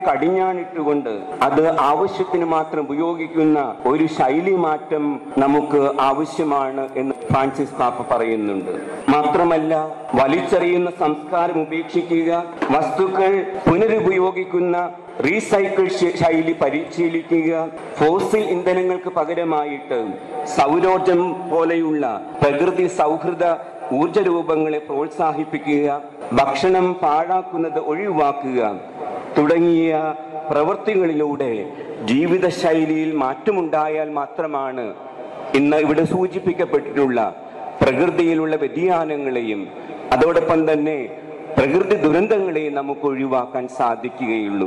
കടിഞ്ഞാണിട്ടുകൊണ്ട് അത് ആവശ്യത്തിന് മാത്രം ഉപയോഗിക്കുന്ന ഒരു ശൈലി മാറ്റം നമുക്ക് ആവശ്യമാണ് എന്ന് ഫ്രാൻസിസ് പാപ്പ പറയുന്നുണ്ട്. മാത്രമല്ല, വലിച്ചെറിയുന്ന സംസ്കാരം ഉപേക്ഷിക്കുക, വസ്തുക്കൾ പുനരുപയോഗിക്കുന്ന റീസൈക്കിൾ ശൈലി പരിശീലിക്കുക, ഫോസിൽ ഇന്ധനങ്ങൾക്ക് പകരമായിട്ട് സൗരോർജം പോലെയുള്ള പ്രകൃതി സൗഹൃദ ഊർജ രൂപങ്ങളെ പ്രോത്സാഹിപ്പിക്കുക, ഭക്ഷണം പാഴാക്കുന്നത് ഒഴിവാക്കുക തുടങ്ങിയ പ്രവൃത്തികളിലൂടെ ജീവിതശൈലിയിൽ മാറ്റമുണ്ടായാൽ മാത്രമാണ് ഇന്ന് ഇവിടെ സൂചിപ്പിക്കപ്പെട്ടിട്ടുള്ള പ്രകൃതിയിലുള്ള വ്യതിയാനങ്ങളെയും അതോടൊപ്പം തന്നെ പ്രകൃതി ദുരന്തങ്ങളെയും നമുക്ക് ഒഴിവാക്കാൻ സാധിക്കുകയുള്ളൂ.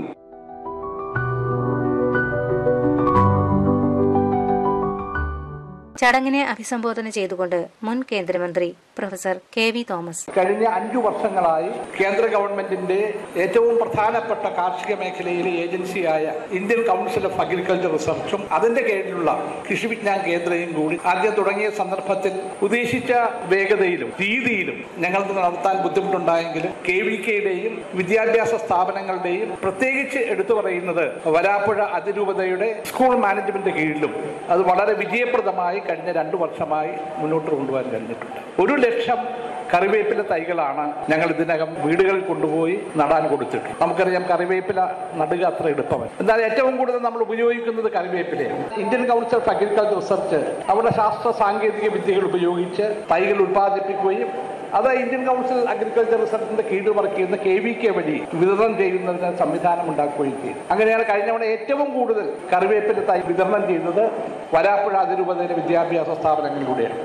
ചടങ്ങിനെ അഭിസംബോധന ചെയ്തുകൊണ്ട് മുൻ കേന്ദ്രമന്ത്രി പ്രൊഫസർ കെ.വി. തോമസ്, കഴിഞ്ഞ 5 വർഷങ്ങളായി കേന്ദ്ര ഗവൺമെന്റിന്റെ ഏറ്റവും പ്രധാനപ്പെട്ട കാർഷിക മേഖലയിലെ ഏജൻസിയായ ഇന്ത്യൻ കൗൺസിൽ ഓഫ് അഗ്രികൾച്ചർ റിസർച്ചും അതിന്റെ കീഴിലുള്ള കൃഷി വിജ്ഞാന കേന്ദ്രയും കൂടി ആദ്യം തുടങ്ങിയ സന്ദർഭത്തിൽ ഉദ്ദേശിച്ച വേഗതയിലും രീതിയിലും ഞങ്ങൾക്ക് നടത്താൻ ബുദ്ധിമുട്ടുണ്ടായെങ്കിലും KVKയുടെയും വിദ്യാഭ്യാസ സ്ഥാപനങ്ങളുടെയും പ്രത്യേകിച്ച് എടുത്തു പറയുന്നത് വരാപ്പുഴ അതിരൂപതയുടെ സ്കൂൾ മാനേജ്മെന്റ് കീഴിലും അത് വളരെ വിജയപ്രദമായി കഴിഞ്ഞ 2 വർഷമായി മുന്നോട്ട് കൊണ്ടുപോകാൻ കഴിഞ്ഞിട്ടുണ്ട്. 1,00,000 കറിവേപ്പില തൈകളാണ് ഞങ്ങൾ ഇതിനകം വീടുകളിൽ കൊണ്ടുപോയി നടാൻ കൊടുത്തിട്ടുണ്ട്. നമുക്കറിയാം, കറിവേപ്പില നടുക അത്ര എളുപ്പമല്ല. എന്നാൽ ഏറ്റവും കൂടുതൽ നമ്മൾ ഉപയോഗിക്കുന്നത് കറിവേപ്പിലയാണ്. Indian council of agriculture research അവരുടെ ശാസ്ത്ര സാങ്കേതിക വിദ്യകൾ ഉപയോഗിച്ച് തൈകൾ ഉത്പാദിപ്പിക്കുകയും അത് ഇന്ത്യൻ കൗൺസിൽ അഗ്രികൾച്ചർ റിസർച്ചിന്റെ കീഴിൽ വർക്ക് ചെയ്യുന്ന KVK വഴി വിതരണം ചെയ്യുന്നതിന് സംവിധാനം ഉണ്ടാക്കുകയും ചെയ്തു. അങ്ങനെയാണ് കഴിഞ്ഞ തവണ ഏറ്റവും കൂടുതൽ കറിവേപ്പില തൈ വിതരണം ചെയ്യുന്നത് വരാപ്പുഴ അതിരൂപതയിലെ വിദ്യാഭ്യാസ സ്ഥാപനങ്ങളിലൂടെയാണ്.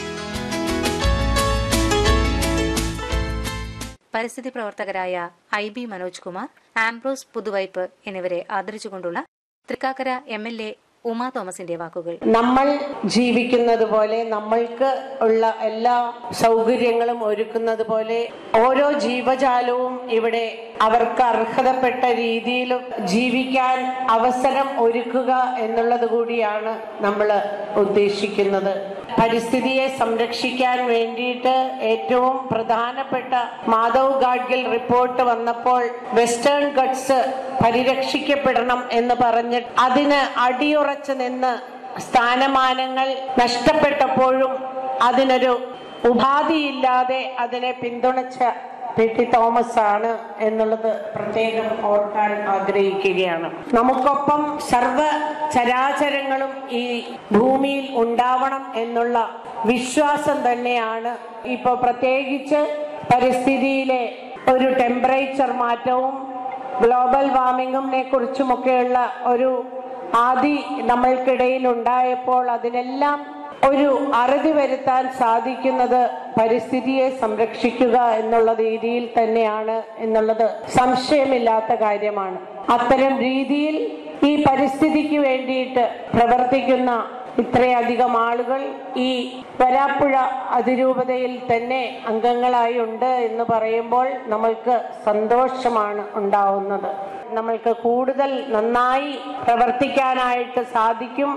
പരിസ്ഥിതി പ്രവർത്തകരായ IB മനോജ് കുമാർ, ആംബ്രോസ് പുതുവൈപ്പ് എന്നിവരെ ആദരിച്ചുകൊണ്ടുള്ള തൃക്കാക്കര MLA ഉമാ തോമസിന്റെ വാക്കുകൾ. നമ്മൾ ജീവിക്കുന്നത് പോലെ നമ്മൾക്ക് ഉള്ള എല്ലാ സൗകര്യങ്ങളും ഒരുക്കുന്നത് പോലെ ഓരോ ജീവജാലവും ഇവിടെ അവർക്ക് അർഹതപ്പെട്ട രീതിയിൽ ജീവിക്കാൻ അവസരം ഒരുക്കുക എന്നുള്ളത് കൂടിയാണ് നമ്മൾ ഉദ്ദേശിക്കുന്നത്. പരിസ്ഥിതിയെ സംരക്ഷിക്കാൻ വേണ്ടിയിട്ട് ഏറ്റവും പ്രധാനപ്പെട്ട മാധവ് ഗാഡ്ഗിൽ റിപ്പോർട്ട് വന്നപ്പോൾ വെസ്റ്റേൺ ഗട്ട്സ് പരിരക്ഷിക്കപ്പെടണം എന്ന് പറഞ്ഞ് അതിന് അടിയുറച്ചു നിന്ന് സ്ഥാനമാനങ്ങൾ നഷ്ടപ്പെട്ടപ്പോഴും അതിനൊരു ഉപാധിയില്ലാതെ അതിനെ പിന്തുണച്ച P.T. തോമസ് ആണ് എന്നുള്ളത് പ്രത്യേകം ഓർക്കാൻ ആഗ്രഹിക്കുകയാണ്. നമുക്കൊപ്പം സർവ ചരാചരങ്ങളും ഈ ഭൂമിയിൽ ഉണ്ടാവണം എന്നുള്ള വിശ്വാസം തന്നെയാണ് ഇപ്പോൾ പ്രത്യേകിച്ച് പരിസ്ഥിതിയിലെ ഒരു ടെമ്പറേച്ചർ മാറ്റവും ഗ്ലോബൽ വാർമിങ്ങിനെ കുറിച്ചുമൊക്കെയുള്ള ഒരു ആദി നമ്മൾക്കിടയിൽ ഉണ്ടായപ്പോൾ അതിനെല്ലാം ഒരു അറുതി വരുത്താൻ സാധിക്കുന്നത് പരിസ്ഥിതിയെ സംരക്ഷിക്കുക എന്നുള്ള രീതിയിൽ തന്നെയാണ് എന്നുള്ളത് സംശയമില്ലാത്ത കാര്യമാണ്. അത്തരം രീതിയിൽ ഈ പരിസ്ഥിതിക്ക് വേണ്ടിയിട്ട് പ്രവർത്തിക്കുന്ന ഇത്രയധികം ആളുകൾ ഈ വരാപ്പുഴ അതിരൂപതയിൽ തന്നെ അംഗങ്ങളായി ഉണ്ട് എന്ന് പറയുമ്പോൾ നമ്മൾക്ക് സന്തോഷമാണ് ഉണ്ടാവുന്നത്. നമ്മൾക്ക് കൂടുതൽ നന്നായി പ്രവർത്തിക്കാനായിട്ട് സാധിക്കും.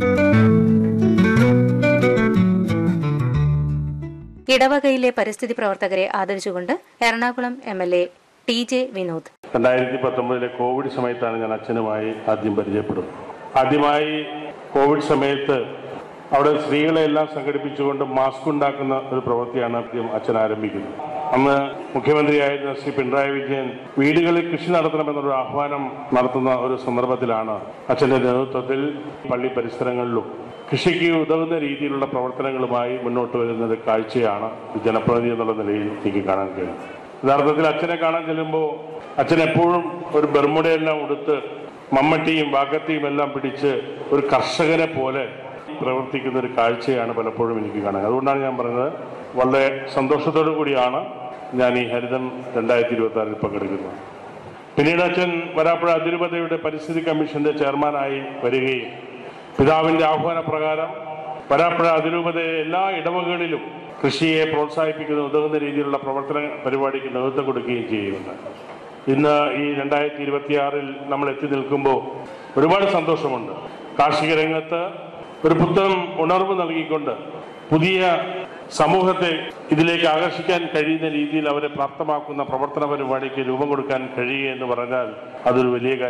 ഇടവകയിലെ പരിസ്ഥിതി പ്രവർത്തകരെ ആദരിച്ചുകൊണ്ട് Ernakulam MLA TJ Vinod. 2019 Covid സമയത്താണ് ഞാൻ അച്ഛനുമായി ആദ്യം പരിചയപ്പെടുന്നത്. ആദ്യമായി കോവിഡ് സമയത്ത് അവിടെ സ്ത്രീകളെ എല്ലാം സംഘടിപ്പിച്ചുകൊണ്ട് മാസ്ക് ഉണ്ടാക്കുന്ന ഒരു പ്രവൃത്തിയാണ് ആദ്യം അച്ഛൻ ആരംഭിക്കുന്നത്. അന്ന് മുഖ്യമന്ത്രിയായിരുന്ന ശ്രീ പിണറായി വിജയൻ വീടുകളിൽ കൃഷി നടത്തണമെന്നൊരു ആഹ്വാനം നടത്തുന്ന ഒരു സന്ദർഭത്തിലാണ് അച്ഛന്റെ നേതൃത്വത്തിൽ പള്ളി പരിസരങ്ങളിലും കൃഷിക്ക് ഉതകുന്ന രീതിയിലുള്ള പ്രവർത്തനങ്ങളുമായി മുന്നോട്ട് വരുന്ന ഒരു കാഴ്ചയാണ് ജനപ്രതിനിധി എന്നുള്ള നിലയിൽ എനിക്ക് കാണാൻ കഴിയും. യഥാർത്ഥത്തിൽ അച്ഛനെ കാണാൻ ചെല്ലുമ്പോൾ അച്ഛൻ എപ്പോഴും ഒരു ബർമുടയെല്ലാം ഉടുത്ത് മമ്മട്ടിയും വാക്കത്തിയും എല്ലാം പിടിച്ച് ഒരു കർഷകനെ പോലെ പ്രവർത്തിക്കുന്ന ഒരു കാഴ്ചയാണ് പലപ്പോഴും എനിക്ക് കാണാൻ. അതുകൊണ്ടാണ് ഞാൻ പറഞ്ഞത്, വളരെ സന്തോഷത്തോടു കൂടിയാണ് ഞാൻ ഈ ഹരിതം 2026 പങ്കെടുക്കുന്നത്. പിന്നീട് അച്ഛൻ വരാപ്പുഴ അതിരൂപതയുടെ പരിസ്ഥിതി കമ്മീഷന്റെ ചെയർമാനായി വരികയും പിതാവിന്റെ ആഹ്വാനപ്രകാരം വരാപ്പുഴ അതിരൂപതയിലെ എല്ലാ ഇടവകളിലും കൃഷിയെ പ്രോത്സാഹിപ്പിക്കുന്ന ഉതകുന്ന രീതിയിലുള്ള പ്രവർത്തന പരിപാടിക്ക് നേതൃത്വം കൊടുക്കുകയും ചെയ്യുന്നുണ്ട്. ഇന്ന് ഈ 2026 നമ്മൾ എത്തി നിൽക്കുമ്പോൾ ഒരുപാട് സന്തോഷമുണ്ട്. കാർഷിക രംഗത്ത് ഒരു പുത്തൻ ഉണർവ് നൽകിക്കൊണ്ട് പുതിയ സമൂഹത്തെ ഇതിലേക്ക് ആകർഷിക്കാൻ കഴിയുന്ന രീതിയിൽ അവരെ പ്രാപ്തമാക്കുന്ന പ്രവർത്തന പരിപാടിക്ക് രൂപം കൊടുക്കാൻ കഴിയുക എന്ന് പറഞ്ഞാൽ അതൊരു വലിയ കാര്യം.